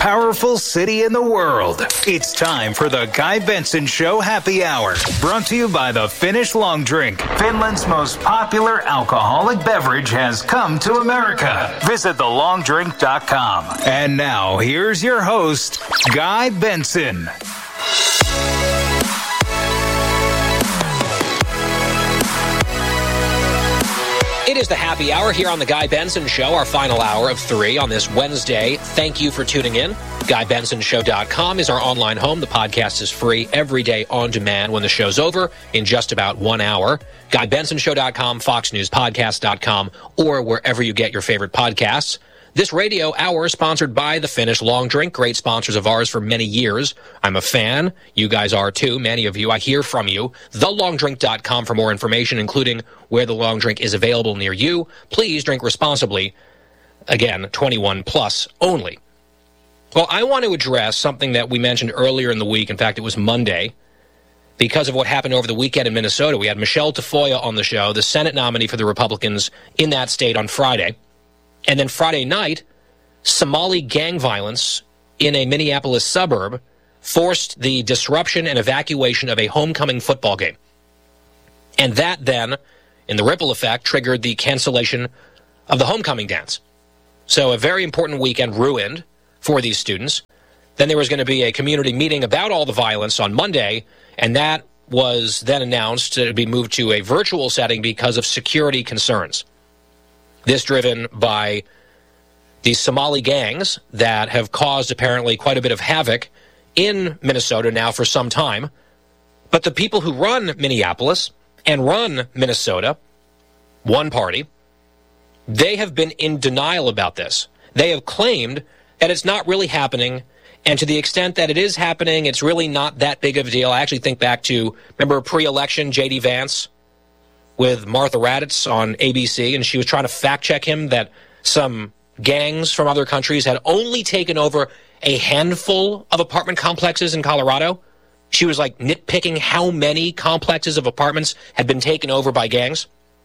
powerful city in the world. It's time for the Guy Benson Show Happy Hour, brought to you by the Finnish Long Drink. Finland's most popular alcoholic beverage has come to America. Visit thelongdrink.com. And now, here's your host, Guy Benson. It is the happy hour here on the Guy Benson Show, our final hour of 3 on this Wednesday. Thank you for tuning in. GuyBensonShow.com is our online home. The podcast is free every day on demand when the show's over in just about 1 hour. GuyBensonShow.com, FoxNewsPodcast.com, or wherever you get your favorite podcasts. This radio hour is sponsored by the Finnish Long Drink, great sponsors of ours for many years. I'm a fan. You guys are too. Many of you. I hear from you. TheLongDrink.com for more information, including where the long drink is available near you. Please drink responsibly. Again, 21 plus only. Well, I want to address something that we mentioned earlier in the week. In fact, it was Monday. Because of what happened over the weekend in Minnesota, we had Michelle Tafoya on the show, the Senate nominee for the Republicans in that state on Friday. And then Friday night, Somali gang violence in a Minneapolis suburb forced the disruption and evacuation of a homecoming football game. And that then, in the ripple effect, triggered the cancellation of the homecoming dance. So a very important weekend ruined for these students. Then there was going to be a community meeting about all the violence on Monday, and that was then announced to be moved to a virtual setting because of security concerns. This driven by these Somali gangs that have caused apparently quite a bit of havoc in Minnesota now for some time. But the people who run Minneapolis and run Minnesota, one party, they have been in denial about this. They have claimed that it's not really happening, and to the extent that it is happening, it's really not that big of a deal. I actually think back to, remember pre-election J.D. Vance with Martha Raddatz on ABC, and she was trying to fact-check him that some gangs from other countries had only taken over a handful of apartment complexes in Colorado. She was like nitpicking how many complexes of apartments had been taken over by gangs.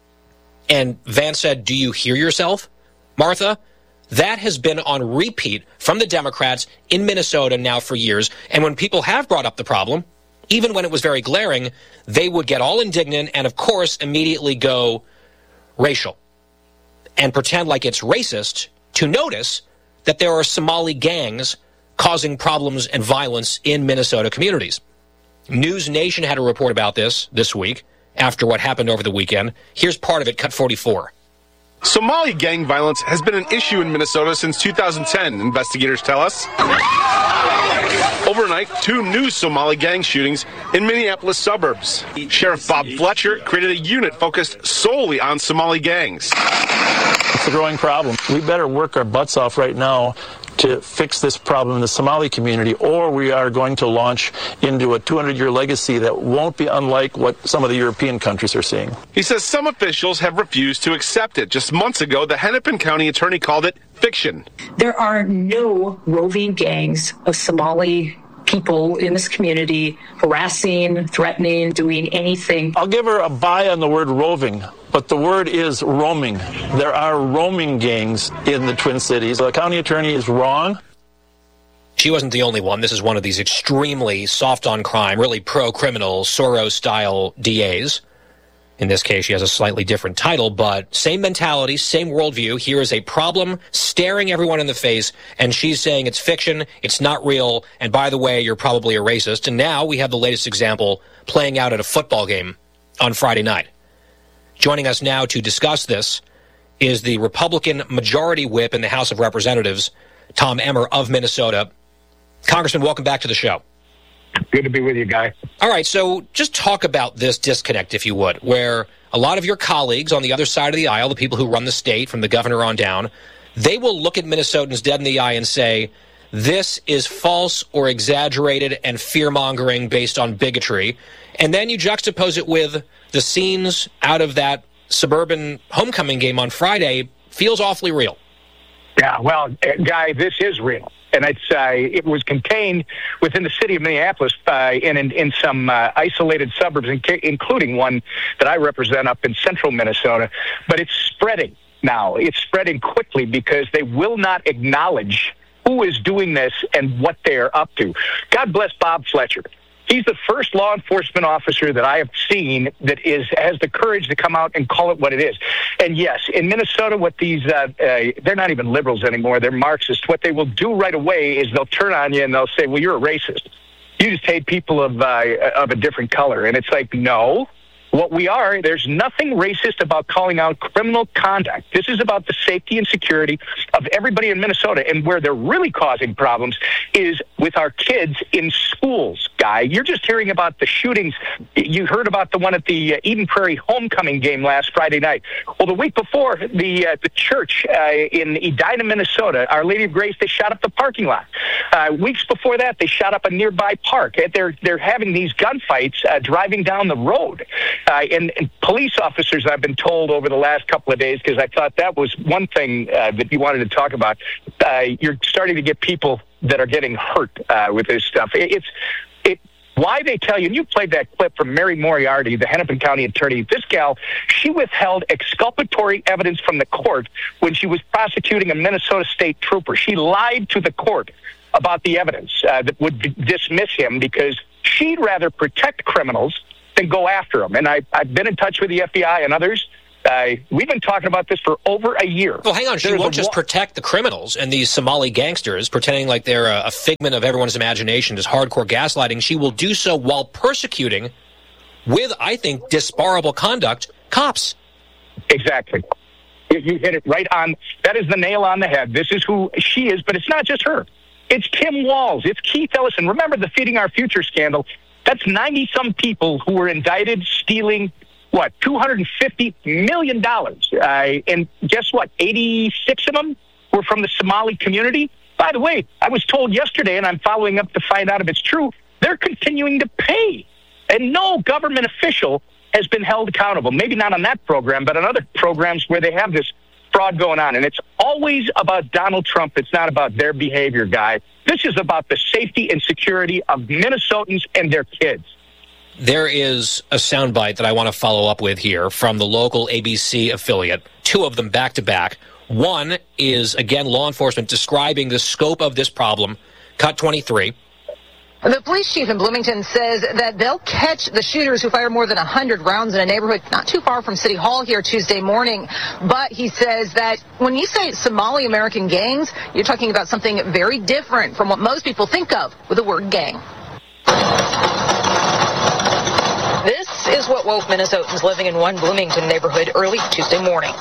And Vance said, "Do you hear yourself, Martha?" That has been on repeat from the Democrats in Minnesota now for years. And when people have brought up the problem, even when it was very glaring, they would get all indignant and, of course, immediately go racial and pretend like it's racist to notice that there are Somali gangs causing problems and violence in Minnesota communities. News Nation had a report about this week after what happened over the weekend. Here's part of it, cut 44. Somali gang violence has been an issue in Minnesota since 2010, investigators tell us. Overnight, 2 new Somali gang shootings in Minneapolis suburbs. Sheriff Bob Fletcher created a unit focused solely on Somali gangs. It's a growing problem. We better work our butts off right now to fix this problem in the Somali community, or we are going to launch into a 200-year legacy that won't be unlike what some of the European countries are seeing. He says some officials have refused to accept it. Just months ago, the Hennepin County attorney called it fiction. There are no roving gangs of Somali people in this community harassing, threatening, doing anything. I'll give her a buy on the word roving, but the word is roaming. There are roaming gangs in the Twin Cities. The county attorney is wrong. She wasn't the only one. This is one of these extremely soft on crime, really pro-criminal, Soros-style DAs. In this case, she has a slightly different title, but same mentality, same worldview. Here is a problem staring everyone in the face, and she's saying it's fiction, it's not real, and by the way, you're probably a racist. And now we have the latest example playing out at a football game on Friday night. Joining us now to discuss this is the Republican Majority Whip in the House of Representatives, Tom Emmer of Minnesota. Congressman, welcome back to the show. Good to be with you, Guy. All right, so just talk about this disconnect, if you would, where a lot of your colleagues on the other side of the aisle, the people who run the state, from the governor on down, they will look at Minnesotans dead in the eye and say, this is false or exaggerated and fear-mongering based on bigotry. And then you juxtapose it with the scenes out of that suburban homecoming game on Friday. Feels awfully real. Yeah, well, Guy, this is real. And it was contained within the city of Minneapolis in some isolated suburbs, including one that I represent up in central Minnesota. But it's spreading now. It's spreading quickly because they will not acknowledge who is doing this and what they're up to. God bless Bob Fletcher. He's the first law enforcement officer that I have seen that has the courage to come out and call it what it is. And yes, in Minnesota, what these, they're not even liberals anymore, they're Marxists. What they will do right away is they'll turn on you and they'll say, well, you're a racist. You just hate people of a different color. And it's like, no. What we are, there's nothing racist about calling out criminal conduct. This is about the safety and security of everybody in Minnesota. And where they're really causing problems is with our kids in schools, Guy. You're just hearing about the shootings. You heard about the one at the Eden Prairie homecoming game last Friday night. Well, the week before, the church in Edina, Minnesota, Our Lady of Grace, they shot up the parking lot. Weeks before that, they shot up a nearby park. They're having these gunfights driving down the road. And police officers, I've been told over the last couple of days, because I thought that was one thing that you wanted to talk about, you're starting to get people that are getting hurt with this stuff. Why they tell you, and you played that clip from Mary Moriarty, the Hennepin County attorney, this gal, she withheld exculpatory evidence from the court when she was prosecuting a Minnesota state trooper. She lied to the court about the evidence that would dismiss him because she'd rather protect criminals than go after them. And I've been in touch with the FBI and others. We've been talking about this for over a year. Well, hang on. She won't just protect the criminals and these Somali gangsters, pretending like they're a figment of everyone's imagination, just hardcore gaslighting. She will do so while persecuting, with, I think, disbarable conduct, cops. Exactly. You hit it right on. That is the nail on the head. This is who she is, but it's not just her. It's Tim Walz. It's Keith Ellison. Remember the Feeding Our Future scandal? That's 90-some people who were indicted stealing, $250 million. And guess what? 86 of them were from the Somali community. By the way, I was told yesterday, and I'm following up to find out if it's true, they're continuing to pay. And no government official has been held accountable. Maybe not on that program, but on other programs where they have this fraud going on. And it's always about Donald Trump. It's not about their behavior, Guy. This is about the safety and security of Minnesotans and their kids. There is a soundbite that I want to follow up with here from the local ABC affiliate, two of them back to back. One is, again, law enforcement describing the scope of this problem. Cut 23. The police chief in Bloomington says that they'll catch the shooters who fired more than 100 rounds in a neighborhood not too far from City Hall here Tuesday morning. But he says that when you say Somali American gangs, you're talking about something very different from what most people think of with the word gang. This is what woke Minnesotans living in one Bloomington neighborhood early Tuesday morning.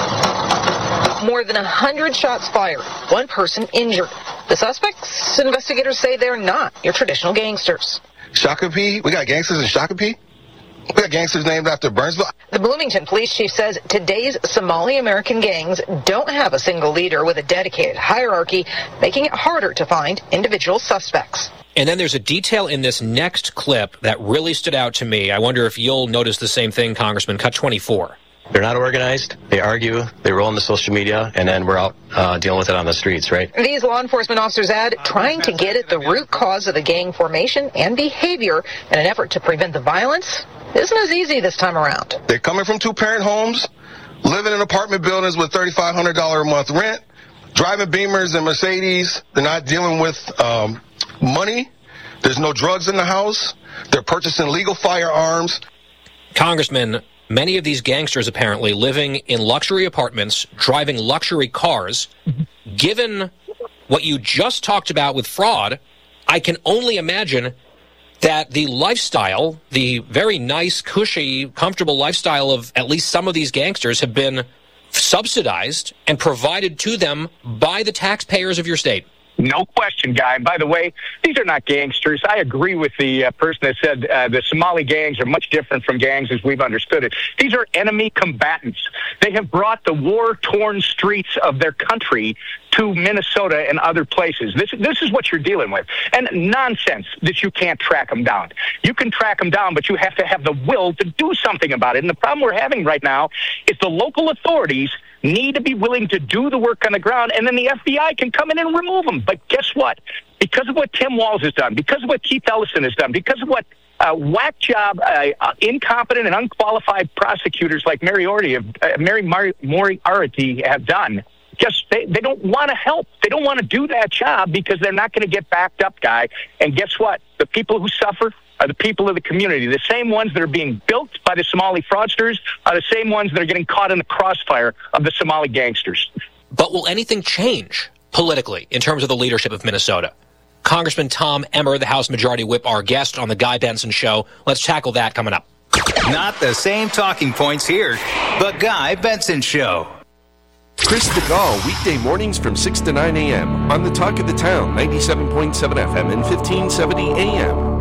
More than 100 shots fired, one person injured. The suspects, investigators say they're not your traditional gangsters. Shakopee? We got gangsters in Shakopee? We got gangsters named after Burnsville? The Bloomington police chief says today's Somali American gangs don't have a single leader with a dedicated hierarchy, making it harder to find individual suspects. And then there's a detail in this next clip that really stood out to me. I wonder if you'll notice the same thing, Congressman. Cut 24. They're not organized. They argue. They roll into social media, and then we're out dealing with it on the streets, right? These law enforcement officers add, trying to get at the root cause of the gang formation and behavior in an effort to prevent the violence isn't as easy this time around. They're coming from two-parent homes, living in apartment buildings with $3,500 a month rent, driving Beamers and Mercedes. They're not dealing with money. There's no drugs in the house. They're purchasing legal firearms. Congressman, many of these gangsters apparently living in luxury apartments, driving luxury cars. Given what you just talked about with fraud, I can only imagine that the lifestyle, the very nice, cushy, comfortable lifestyle of at least some of these gangsters have been subsidized and provided to them by the taxpayers of your state. No question, Guy. And by the way, these are not gangsters. I agree with the person that said the Somali gangs are much different from gangs as we've understood it. These are enemy combatants. They have brought the war-torn streets of their country to Minnesota and other places. This is what you're dealing with. And nonsense that you can't track them down. You can track them down, but you have to have the will to do something about it. And the problem we're having right now is the local authorities need to be willing to do the work on the ground, and then the FBI can come in and remove them. But guess what? Because of what Tim Walz has done, because of what Keith Ellison has done, because of what whack job, incompetent and unqualified prosecutors like Mary Moriarty have done, they don't want to help. They don't want to do that job because they're not going to get backed up, Guy. And guess what? The people who suffer are the people of the community. The same ones that are being built by the Somali fraudsters are the same ones that are getting caught in the crossfire of the Somali gangsters. But will anything change politically in terms of the leadership of Minnesota? Congressman Tom Emmer, the House Majority Whip, our guest on the Guy Benson Show. Let's tackle that coming up. Not the same talking points here. The Guy Benson Show. Chris DeGaulle, weekday mornings from 6 to 9 a.m. on the Talk of the Town, 97.7 FM and 1570 a.m.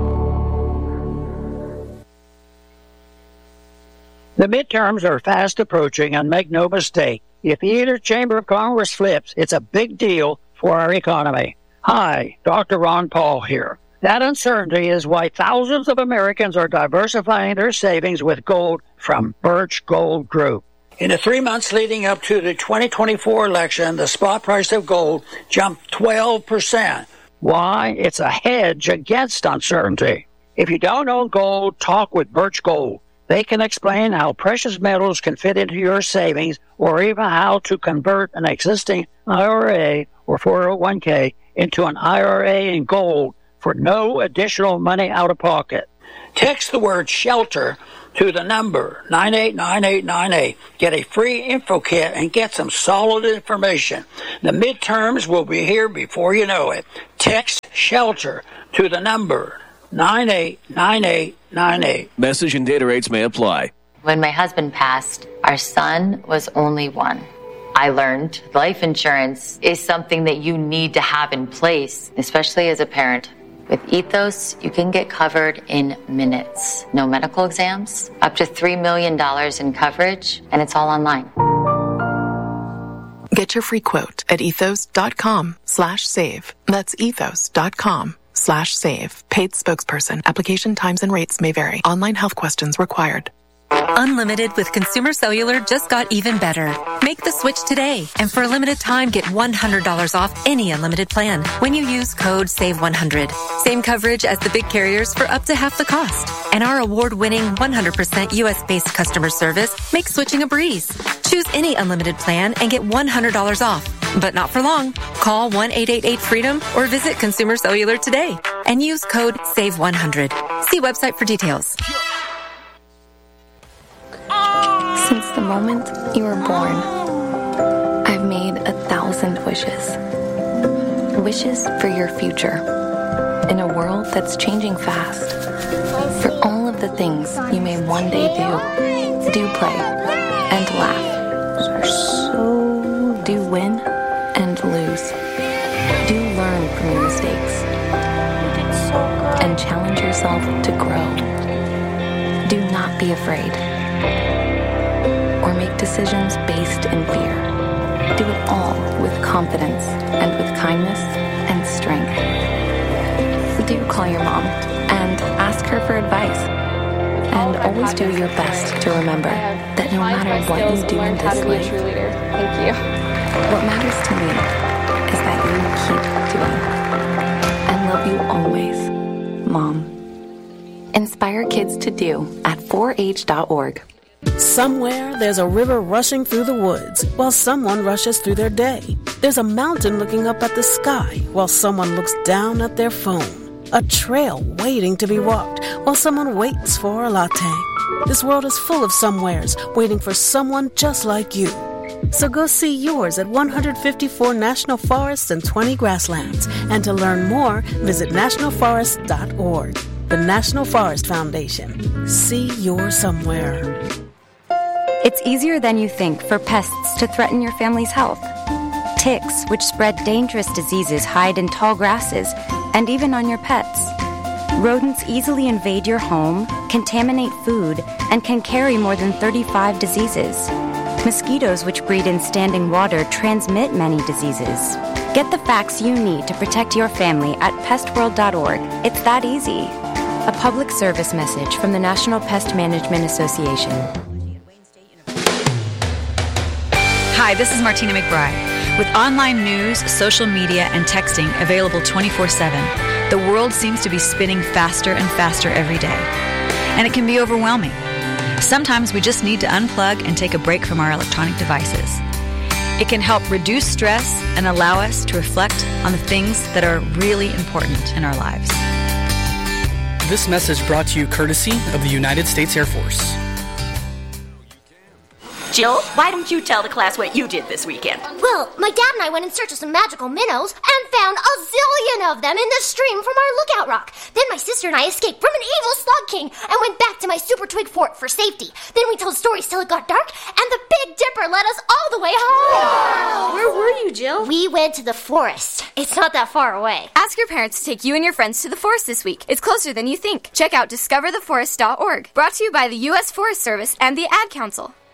The midterms are fast approaching, and make no mistake, if either chamber of Congress flips, it's a big deal for our economy. Hi, Dr. Ron Paul here. That uncertainty is why thousands of Americans are diversifying their savings with gold from Birch Gold Group. In the 3 months leading up to the 2024 election, the spot price of gold jumped 12%. Why? It's a hedge against uncertainty. If you don't own gold, talk with Birch Gold. They can explain how precious metals can fit into your savings or even how to convert an existing IRA or 401k into an IRA in gold for no additional money out of pocket. Text the word SHELTER to the number 989898. Get a free info kit and get some solid information. The midterms will be here before you know it. Text SHELTER to the number 989898. Message and data rates may apply. When my husband passed, our son was only one. I learned life insurance is something that you need to have in place, especially as a parent. With Ethos, you can get covered in minutes. No medical exams, up to $3 million in coverage, and it's all online. Get your free quote at ethos.com/save. That's ethos.com/save. Paid spokesperson. Application times and rates may vary. Online health questions required. Unlimited with Consumer Cellular just got even better. Make the switch today, and for a limited time, get $100 off any unlimited plan when you use code SAVE100. Same coverage as the big carriers for up to half the cost. And our award-winning 100% U.S.-based customer service makes switching a breeze. Choose any unlimited plan and get $100 off. But not for long. Call 1-888-FREEDOM or visit Consumer Cellular today and use code SAVE100. See website for details. Since the moment you were born, I've made 1,000 wishes. Wishes for your future. In a world that's changing fast. For all of the things you may one day do play and laugh. So do win and lose. Do learn from your mistakes. And challenge yourself to grow. Do not be afraid. Or make decisions based in fear. Do it all with confidence and with kindness and strength. Do call your mom and ask her for advice. And always do your best to remember that no matter what you do in this life, thank you. What matters to me is that you keep doing. And love you always, Mom. Inspire kids to do at 4h.org. Somewhere there's a river rushing through the woods while someone rushes through their day. There's a mountain looking up at the sky while someone looks down at their phone. A trail waiting to be walked while someone waits for a latte. This world is full of somewheres waiting for someone just like you. So go see yours at 154 national forests and 20 grasslands. And to learn more, visit nationalforest.org. The National Forest Foundation. See your somewhere. It's easier than you think for pests to threaten your family's health. Ticks, which spread dangerous diseases, hide in tall grasses and even on your pets. Rodents easily invade your home, contaminate food, and can carry more than 35 diseases. Mosquitoes, which breed in standing water, transmit many diseases. Get the facts you need to protect your family at pestworld.org. It's that easy. A public service message from the National Pest Management Association. Hi, this is Martina McBride. With online news, social media, and texting available 24/7, the world seems to be spinning faster and faster every day. And it can be overwhelming. Sometimes we just need to unplug and take a break from our electronic devices. It can help reduce stress and allow us to reflect on the things that are really important in our lives. This message brought to you courtesy of the United States Air Force. Jill, why don't you tell the class what you did this weekend? Well, my dad and I went in search of some magical minnows and found a zillion of them in the stream from our lookout rock. Then my sister and I escaped from an evil slug king and went back to my super twig fort for safety. Then we told stories till it got dark, and the Big Dipper led us all the way home. Wow. Where were you, Jill? We went to the forest. It's not that far away. Ask your parents to take you and your friends to the forest this week. It's closer than you think. Check out discovertheforest.org. Brought to you by the U.S. Forest Service and the Ad Council.